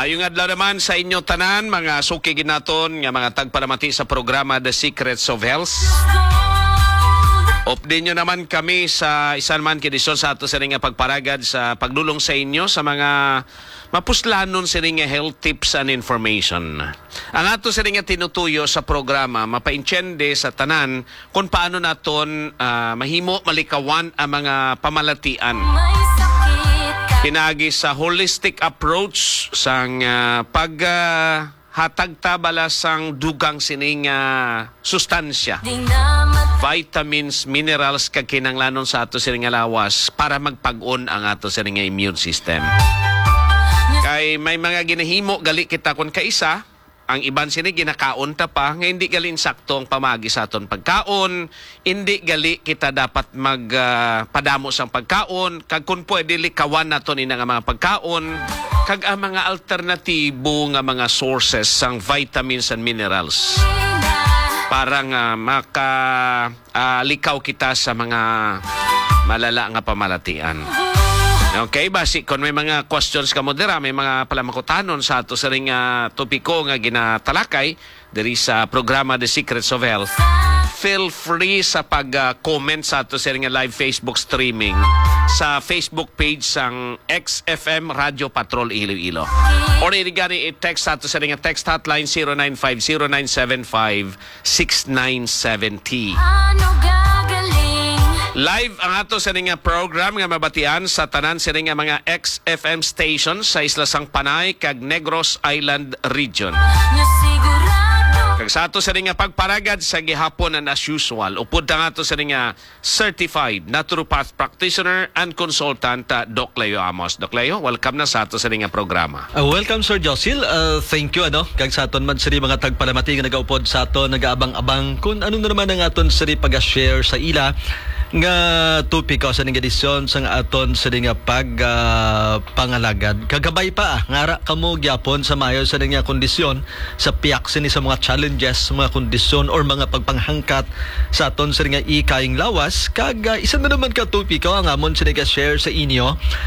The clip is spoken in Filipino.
Maayong adlaw naman sa inyo tanan, mga suki ginaton nga mga tagpalamati sa programa The Secrets of Health. Update nyo naman kami sa isan man kidisyon sa ato sa nga pagparagad sa pagdulong sa inyo sa mga mapuslanon sa nga health tips and information. Ang ato sa nga tinutuyo sa programa, mapaintyende sa tanan kung paano naton mahimo malikawan ang mga pamalatian. Pinagi sa holistic approach sang hatag tabala sang dugang sining sustansya, vitamins, minerals kag kinanglanon sa ato sining lawas para magpag-on ang ato sining immune system. Kay may mga ginahimo gali kita kun kaisa, ang iban sini ginakaon ta pa nga hindi gali sakto ang pamagi sa aton pagkaon, hindi gali kita dapat magpadamo sang pagkaon, kag kun pwede likawan naton ina nga mga pagkaon, kag ang mga alternatibo nga mga sources sang vitamins and minerals para nga makalikaw kita sa mga malala nga pamalatian. Okay, basi kung may mga questions ka mo dira, may mga palamakutanon sa ato sa ring topiko nga ginatalakay diri sa programa The Secrets of Health, feel free sa pag-comment sa ato sa ring live Facebook streaming sa Facebook page sang XFM Radio Patrol Iloilo. Or irigani i-text sa ato sa ring text hotline 0950-975-6970. Live ang ato sa nga program nga mabatian sa tanan sa nga mga XFM stations sa Isla Sang Panay kag Negros Island Region. Kag sa ato sa nga pagparagad sa gihapon na as usual, upod ang ato sa nga certified naturopath practitioner and consultant Doc Leo Amos. Doc Leo, welcome na sa ato sa nga programa. Welcome Sir Josil. Thank you kag sa aton man siri mga tagpalamati nga nagaupod sa aton nagaabang-abang kun ano na naman ang aton siri pag-share sa ila nga tupiko sa ning edisyon sa aton sa nga pangalagad. Kagabay pa ngara kamo gyapon sa mayo sa nga kondisyon sa piyak sini sa mga challenges, mga kondisyon or mga pagpanghangkat sa aton sa nga ikaing lawas kag isa na naman ka tupiko ang amon sa share sa inyo